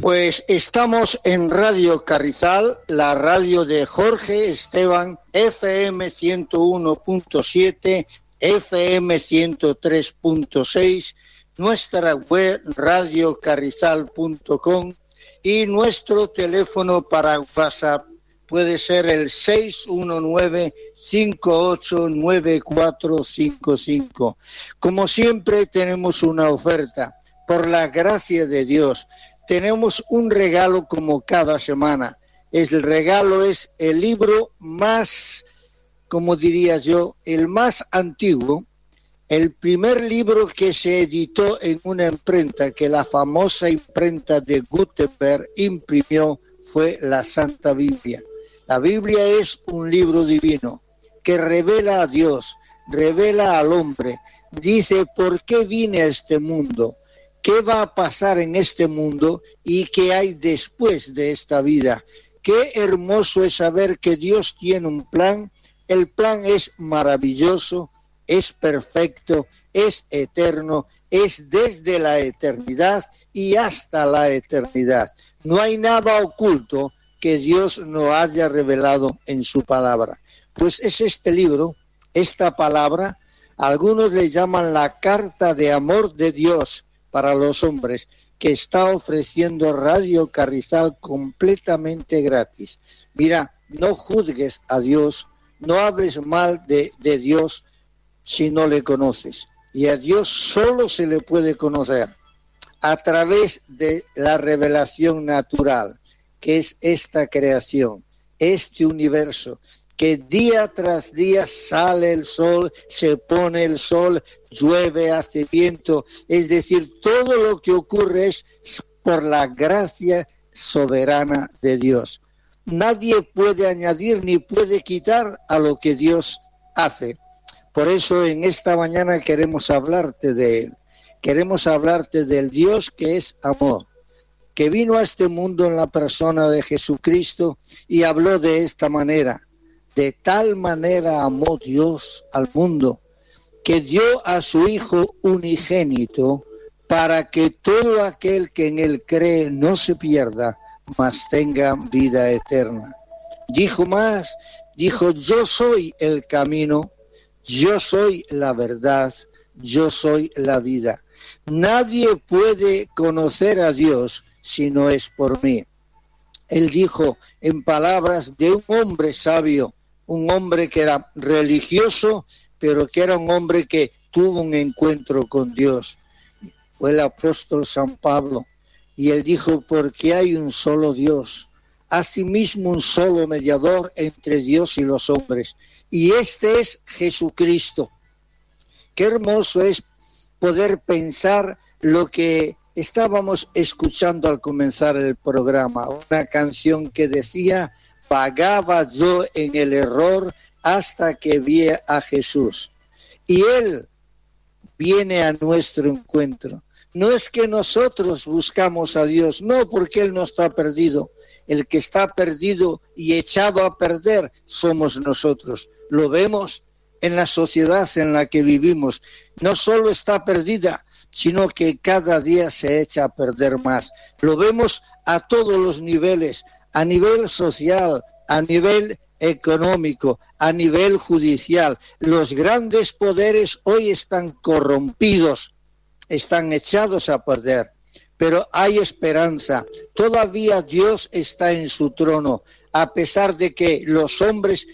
Pues estamos en Radio Carrizal, la radio de Jorge Esteban, FM 101.7, FM 103.6, nuestra web radiocarrizal.com y nuestro teléfono para WhatsApp puede ser el 619-589455. Como siempre tenemos una oferta. Por la gracia de Dios, tenemos un regalo como cada semana. El regalo es el libro más, como diría yo, el más antiguo, el primer libro que se editó en una imprenta, que la famosa imprenta de Gutenberg imprimió, fue la Santa Biblia. La Biblia es un libro divino que revela a Dios, revela al hombre, dice por qué vine a este mundo, qué va a pasar en este mundo y qué hay después de esta vida. Qué hermoso es saber que Dios tiene un plan. El plan es maravilloso, es perfecto, es eterno, es desde la eternidad y hasta la eternidad. No hay nada oculto que Dios no haya revelado en su palabra. Pues es este libro, esta palabra, algunos le llaman la carta de amor de Dios para los hombres, que está ofreciendo Radio Carrizal completamente gratis. Mira, no juzgues a Dios, no hables mal de Dios si no le conoces. Y a Dios solo se le puede conocer a través de la revelación natural, que es esta creación, este universo, que día tras día sale el sol, se pone el sol, llueve, hace viento. Es decir, todo lo que ocurre es por la gracia soberana de Dios. Nadie puede añadir ni puede quitar a lo que Dios hace. Por eso en esta mañana queremos hablarte de Él. Queremos hablarte del Dios que es amor, que vino a este mundo en la persona de Jesucristo y habló de esta manera. De tal manera amó Dios al mundo, que dio a su Hijo unigénito, para que todo aquel que en Él cree no se pierda, mas tenga vida eterna. Dijo más, dijo, yo soy el camino, yo soy la verdad, yo soy la vida. Nadie puede conocer a Dios si no es por mí. Él dijo en palabras de un hombre sabio, un hombre que era religioso, pero que era un hombre que tuvo un encuentro con Dios. Fue el apóstol San Pablo, y él dijo, porque hay un solo Dios, asimismo un solo mediador entre Dios y los hombres, y este es Jesucristo. Qué hermoso es poder pensar lo que estábamos escuchando al comenzar el programa, una canción que decía, vagaba yo en el error hasta que vi a Jesús. Y Él viene a nuestro encuentro. No es que nosotros buscamos a Dios, no, porque Él no está perdido. El que está perdido y echado a perder somos nosotros. Lo vemos en la sociedad en la que vivimos. No solo está perdida, sino que cada día se echa a perder más. Lo vemos a todos los niveles, a nivel social, a nivel económico, a nivel judicial. Los grandes poderes hoy están corrompidos, están echados a perder, pero hay esperanza. Todavía Dios está en su trono, a pesar de que los hombres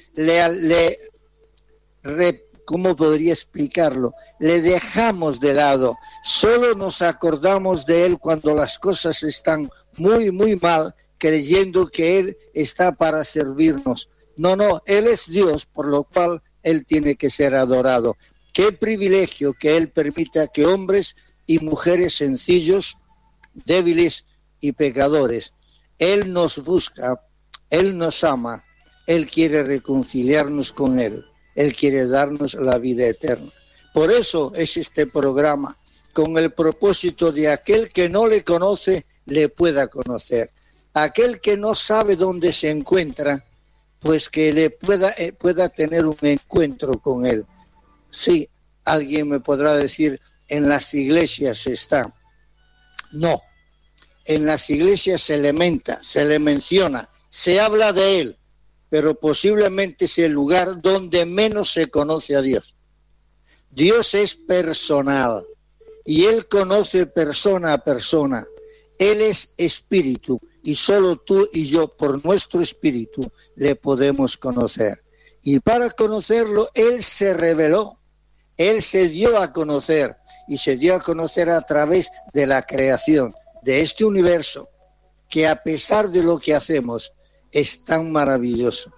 ¿cómo podría explicarlo? Le dejamos de lado. Solo nos acordamos de Él cuando las cosas están muy, muy mal, creyendo que Él está para servirnos. No, Él es Dios, por lo cual Él tiene que ser adorado. Qué privilegio que Él permita que hombres y mujeres sencillos, débiles y pecadores, Él nos busca, Él nos ama, Él quiere reconciliarnos con Él, Él quiere darnos la vida eterna. Por eso es este programa, con el propósito de aquel que no le conoce, le pueda conocer. Aquel que no sabe dónde se encuentra, pues que le pueda tener un encuentro con Él. Sí, alguien me podrá decir, en las iglesias está. No, en las iglesias se le menciona, se habla de él, pero posiblemente es el lugar donde menos se conoce a Dios. Dios es personal y Él conoce persona a persona. Él es espíritu y solo tú y yo, por nuestro espíritu, le podemos conocer. Y para conocerlo, Él se reveló, Él se dio a conocer y se dio a conocer a través de la creación de este universo, que a pesar de lo que hacemos, es tan maravilloso.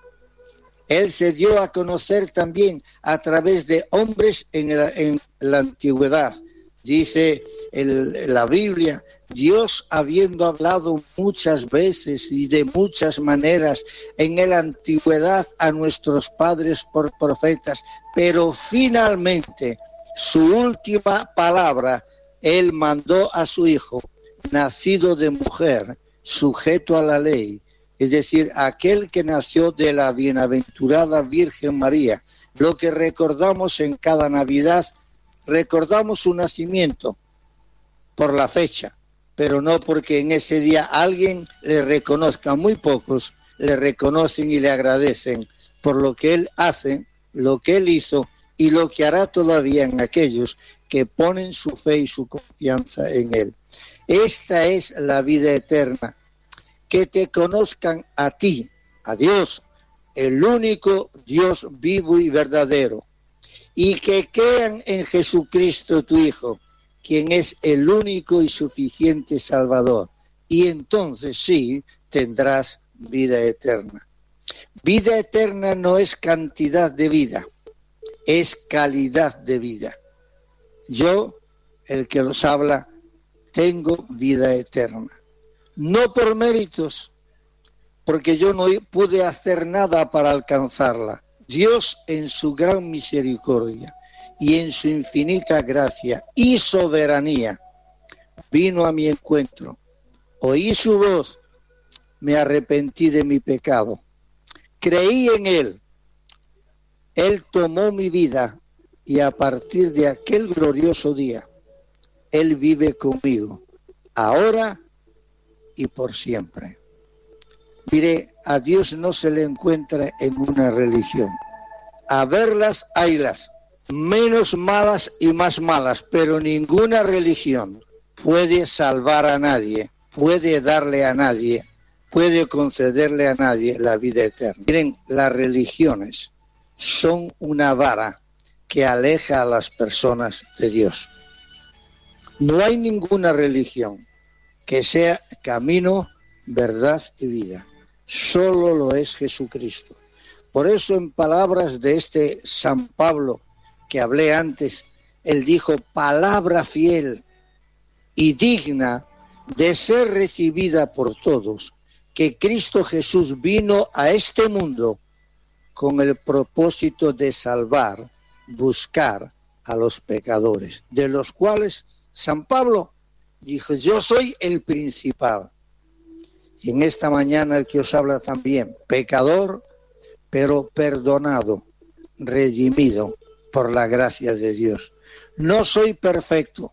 Él se dio a conocer también a través de hombres en la antigüedad. Dice la Biblia, Dios habiendo hablado muchas veces y de muchas maneras en la antigüedad a nuestros padres por profetas, pero finalmente su última palabra, Él mandó a su Hijo, nacido de mujer, sujeto a la ley, es decir, aquel que nació de la bienaventurada Virgen María. Lo que recordamos en cada Navidad, recordamos su nacimiento por la fecha, pero no porque en ese día alguien le reconozca. Muy pocos le reconocen y le agradecen por lo que Él hace, lo que Él hizo y lo que hará todavía en aquellos que ponen su fe y su confianza en Él. Esta es la vida eterna, que te conozcan a ti, a Dios, el único Dios vivo y verdadero, y que crean en Jesucristo tu Hijo, quien es el único y suficiente Salvador, y entonces sí tendrás vida eterna. Vida eterna no es cantidad de vida, es calidad de vida. Yo, el que los habla, tengo vida eterna. No por méritos, porque yo no pude hacer nada para alcanzarla. Dios, en su gran misericordia y en su infinita gracia y soberanía, vino a mi encuentro. Oí su voz, me arrepentí de mi pecado. Creí en Él. Él tomó mi vida y a partir de aquel glorioso día, Él vive conmigo, ahora y por siempre. Mire, a Dios no se le encuentra en una religión. A verlas, haylas, menos malas y más malas, pero ninguna religión puede salvar a nadie, puede darle a nadie, puede concederle a nadie la vida eterna. Miren, las religiones son una vara que aleja a las personas de Dios. No hay ninguna religión que sea camino, verdad y vida. Solo lo es Jesucristo. Por eso, en palabras de este San Pablo que hablé antes, él dijo: palabra fiel y digna de ser recibida por todos, que Cristo Jesús vino a este mundo con el propósito de salvar, buscar a los pecadores, de los cuales San Pablo dijo: yo soy el principal. Y en esta mañana el que os habla también, pecador, pero perdonado, redimido por la gracia de Dios. No soy perfecto,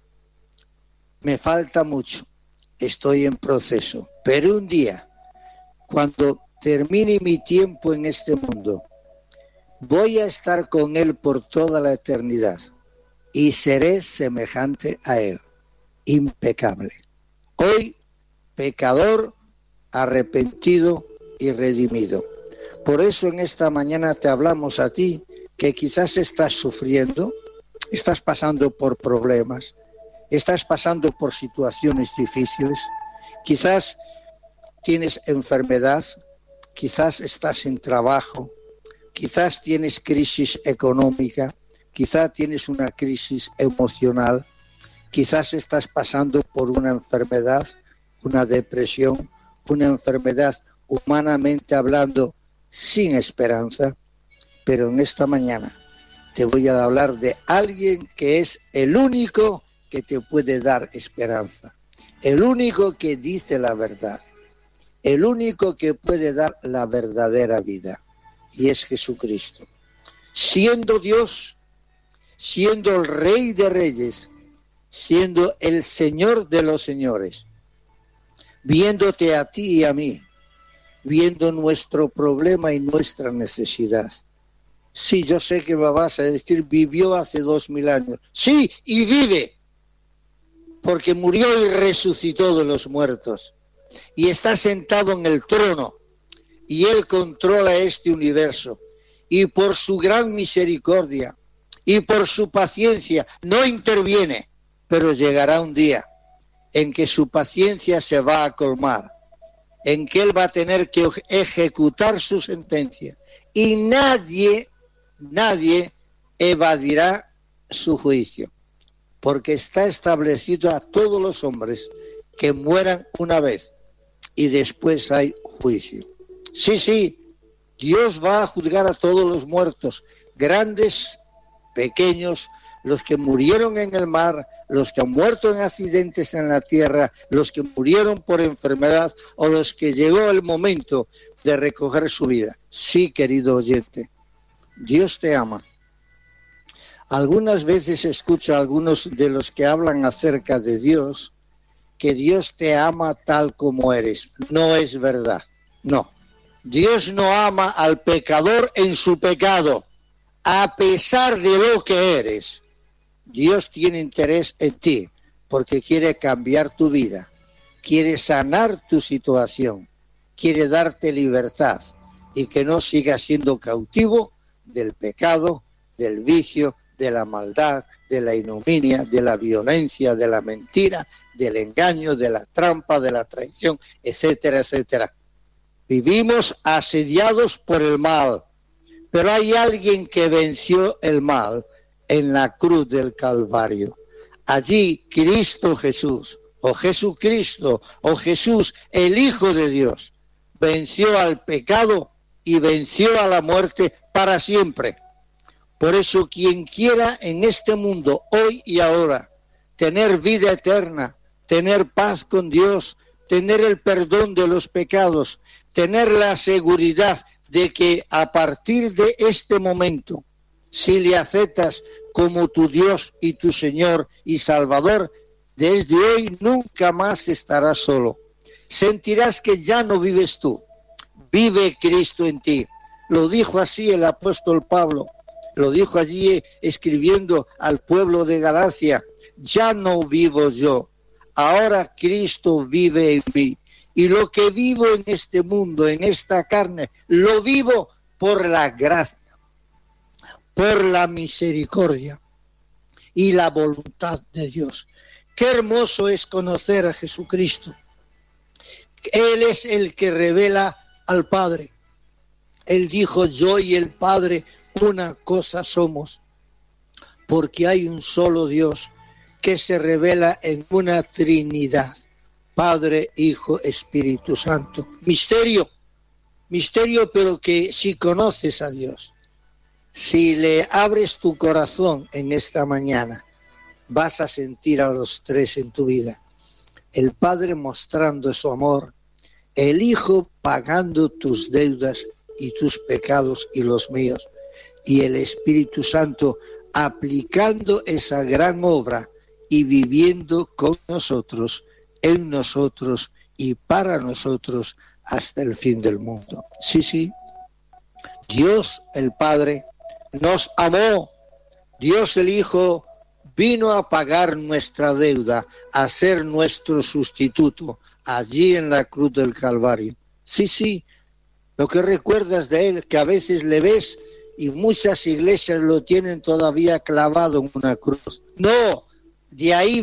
me falta mucho, estoy en proceso, pero un día, cuando termine mi tiempo en este mundo, voy a estar con Él por toda la eternidad y seré semejante a Él, impecable. Hoy, pecador, arrepentido y redimido. Por eso en esta mañana te hablamos a ti, que quizás estás sufriendo, estás pasando por problemas, estás pasando por situaciones difíciles, quizás tienes enfermedad, quizás estás sin trabajo, quizás tienes crisis económica, quizás tienes una crisis emocional, quizás estás pasando por una enfermedad, una depresión, una enfermedad humanamente hablando sin esperanza. Pero en esta mañana te voy a hablar de alguien que es el único que te puede dar esperanza, el único que dice la verdad, el único que puede dar la verdadera vida, y es Jesucristo. Siendo Dios, siendo el Rey de Reyes, siendo el Señor de los señores, viéndote a ti y a mí, viendo nuestro problema y nuestra necesidad. Sí, yo sé que me vas a decir, vivió hace 2000 años. Sí, y vive, porque murió y resucitó de los muertos. Y está sentado en el trono, y Él controla este universo. Y por su gran misericordia, y por su paciencia, no interviene, pero llegará un día en que su paciencia se va a colmar, en que Él va a tener que ejecutar su sentencia. Y nadie evadirá su juicio, porque está establecido a todos los hombres que mueran una vez y después hay juicio. Sí, Dios va a juzgar a todos los muertos, grandes, pequeños, los que murieron en el mar, los que han muerto en accidentes en la tierra, los que murieron por enfermedad o los que llegó el momento de recoger su vida. Sí, querido oyente, Dios te ama. Algunas veces escucho a algunos de los que hablan acerca de Dios, que Dios te ama tal como eres. No es verdad, no. Dios no ama al pecador en su pecado, a pesar de lo que eres. Dios tiene interés en ti, porque quiere cambiar tu vida, quiere sanar tu situación, quiere darte libertad y que no sigas siendo cautivo del pecado, del vicio, de la maldad, de la ignominia, de la violencia, de la mentira, del engaño, de la trampa, de la traición, etcétera, etcétera. Vivimos asediados por el mal, pero hay alguien que venció el mal en la cruz del Calvario. Allí Cristo Jesús, o Jesucristo, o Jesús, el Hijo de Dios, venció al pecado y venció a la muerte para siempre. Por eso quien quiera en este mundo, hoy y ahora, tener vida eterna, tener paz con Dios, tener el perdón de los pecados, tener la seguridad de que a partir de este momento, si le aceptas como tu Dios y tu Señor y Salvador, desde hoy nunca más estarás solo. Sentirás que ya no vives tú, vive Cristo en ti. Lo dijo así el apóstol Pablo, lo dijo allí escribiendo al pueblo de Galacia: ya no vivo yo, ahora Cristo vive en mí. Y lo que vivo en este mundo, en esta carne, lo vivo por la gracia, por la misericordia y la voluntad de Dios. Qué hermoso es conocer a Jesucristo. Él es el que revela al Padre. Él dijo: yo y el Padre una cosa somos, porque hay un solo Dios que se revela en una Trinidad, Padre, Hijo, Espíritu Santo. Misterio, pero que si conoces a Dios, si le abres tu corazón en esta mañana, vas a sentir a los tres en tu vida. El Padre mostrando su amor, el Hijo pagando tus deudas y tus pecados y los míos, y el Espíritu Santo aplicando esa gran obra y viviendo con nosotros, en nosotros y para nosotros hasta el fin del mundo. Sí, Dios el Padre nos amó, Dios el Hijo vino a pagar nuestra deuda, a ser nuestro sustituto allí en la cruz del Calvario. Sí, lo que recuerdas de Él, que a veces le ves y muchas iglesias lo tienen todavía clavado en una cruz. No, de ahí